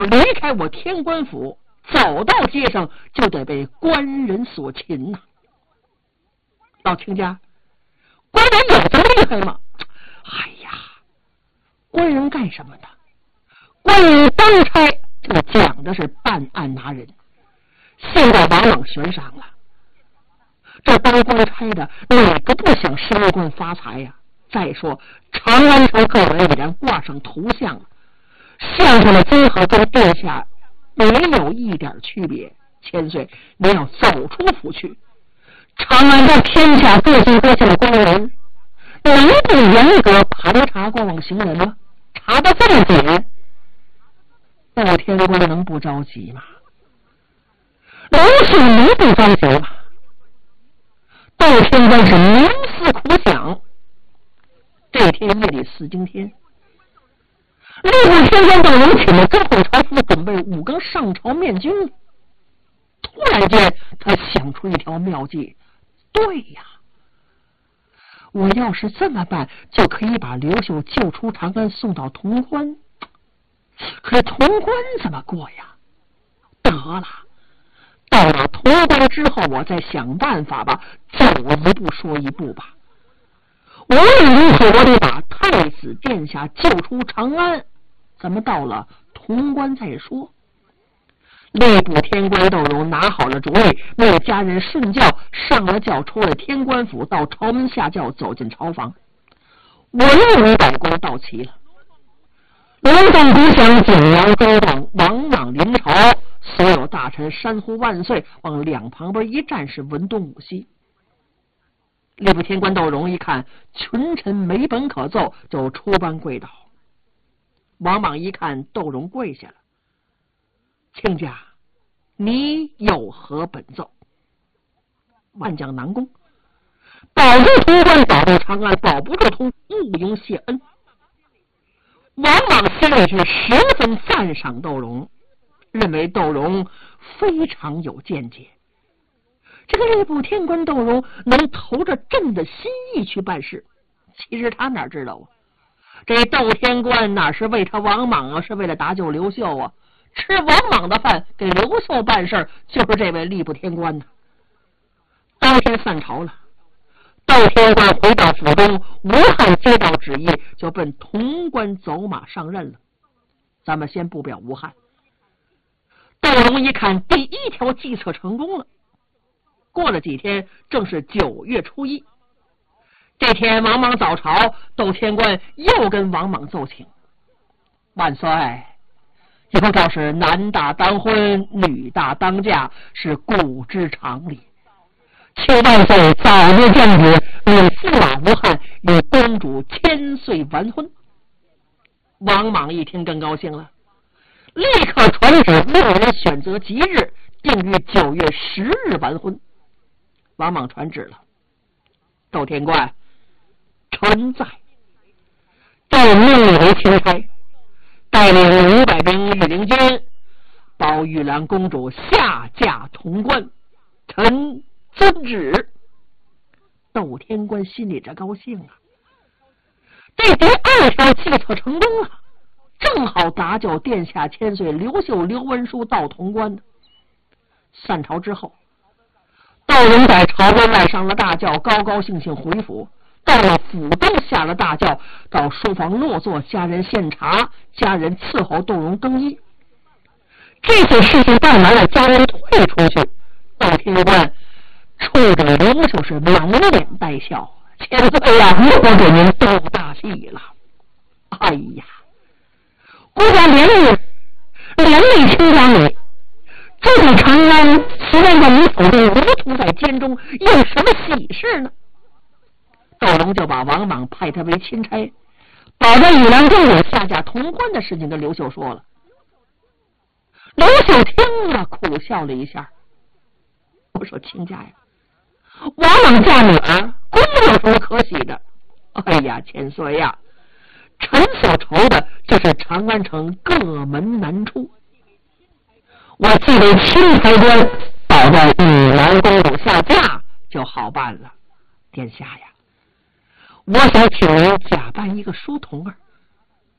离开我天官府，走到街上就得被官人所擒呐。老亲家，官人有这么厉害吗？哎呀，官人干什么的？官人当差就讲的是办案拿人，现在往往悬赏了。这当官差的哪个不想升官发财呀？再说长安城各门已然挂上图像了，剩下的金和跟殿下没有一点区别。千岁，你要走出府去。长安这天下各级各县的官员，能不严格盘查过往行人吗？查得这么紧，窦天官能不着急吗？刘秀能不着急吗？窦天官是冥思苦想。这天夜里4更天，吏部天官窦荣请了跟后朝夫准备5更上朝面君。突然间他想出一条妙计，对呀，我要是这么办，就可以把刘秀救出长安，送到潼关。可是潼关怎么过呀？得了，到了潼关之后，我再想办法吧，走一步说一步吧。无论如何，我得把太子殿下救出长安，咱们到了潼关再说。吏部天官窦荣拿好了主意，命家人顺轿上了轿，出了天官府，到朝门下轿，走进朝房。文武百官到齐了，龙凤鼓响，景阳高荡，王莽临朝，所有大臣山呼万岁，往两旁边一站，是文东武西。吏部天官窦荣一看群臣没本可奏，就出班跪倒。王莽一看窦荣跪下了，亲家，你有何本奏？万将南宫，保住潼关，保住长安，保不住毋庸谢恩。王莽心里是十分赞赏窦荣，认为窦荣非常有见解。这个吏部天官窦荣能投着朕的心意去办事，其实他哪知道啊？这窦天官哪是为他王莽啊，是为了搭救刘秀啊！吃王莽的饭，给刘秀办事，就是这位吏部天官呢。当天散朝了，窦天官回到府中，吴汉接到旨意，就奔潼关走马上任了。咱们先不表吴汉。窦荣一看第一条计策成功了。过了几天，正是9月初1。这天王莽早朝，窦天官又跟王莽奏请：万岁，以后倒是男大当婚，女大当嫁，是古之常理。请万岁早日降旨，令驸马吴汉与公主千岁完婚。王莽一听更高兴了，立刻传旨，命人选择吉日，定于9月10日完婚。王莽传旨了，窦天官，臣在。朕命你为钦差，带领500兵御林军，保玉兰公主下嫁潼关。臣遵旨。窦天官心里这高兴啊，这第2条计策成功了，正好搭救殿下千岁刘秀、刘文书到潼关。散朝之后，窦荣在朝关外上了大轿，高高兴兴回府。到了府中下了大轿，到书房落座，家人献茶，家人伺候窦荣更衣。这些事情办完了，家人退出去，窦天官冲着刘秀是满脸带笑：千岁呀，我给您斗大戏了。哎呀，国家连累卿家你，住在长安，虽然在你手中，如同在监中，有什么喜事呢？窦荣就把王莽派他为钦差，保着玉兰公主下嫁潼关的事情跟刘秀说了。刘秀听了，苦笑了一下。我说亲家呀，王莽嫁女儿，公有什么可喜的？哎呀，千岁呀，臣所愁的就是长安城各门难出。我既为钦差官，保着玉兰公主下嫁就好办了。殿下呀，我想请您假扮一个书童儿，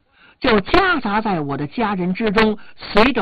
就夹杂在我的家人之中，随着